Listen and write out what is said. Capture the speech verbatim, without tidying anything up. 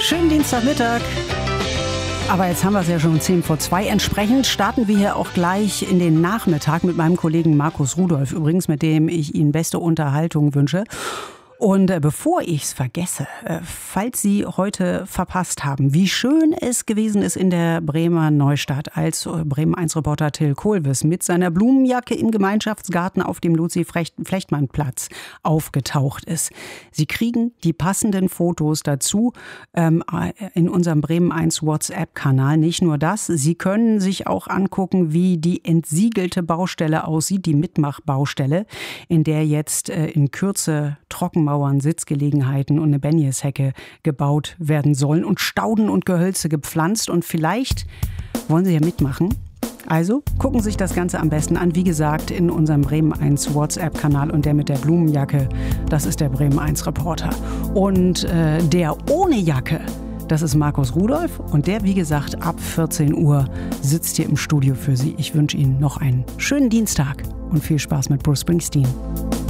Schönen Dienstagmittag. Aber jetzt haben wir es ja schon zehn vor zwei. Entsprechend starten wir hier auch gleich in den Nachmittag mit meinem Kollegen Markus Rudolph, übrigens, mit dem ich Ihnen beste Unterhaltung wünsche. Und äh, bevor ich es vergesse, äh, falls Sie heute verpasst haben, wie schön es gewesen ist in der Bremer Neustadt, als äh, Bremen eins Reporter Till Kohlwiss mit seiner Blumenjacke im Gemeinschaftsgarten auf dem Luzi-Flechtmann-Platz aufgetaucht ist. Sie kriegen die passenden Fotos dazu ähm, in unserem Bremen eins WhatsApp-Kanal. Nicht nur das, Sie können sich auch angucken, wie die entsiegelte Baustelle aussieht, die Mitmachbaustelle, in der jetzt äh, in Kürze Trockenmauern, Sitzgelegenheiten und eine Benjeshecke gebaut werden sollen und Stauden und Gehölze gepflanzt. Und vielleicht wollen Sie ja mitmachen. Also gucken Sie sich das Ganze am besten an. Wie gesagt, in unserem Bremen eins WhatsApp-Kanal. Und der mit der Blumenjacke, das ist der Bremen eins Reporter. Und äh, der ohne Jacke, das ist Markus Rudolph. Und der, wie gesagt, ab vierzehn Uhr sitzt hier im Studio für Sie. Ich wünsche Ihnen noch einen schönen Dienstag und viel Spaß mit Bruce Springsteen.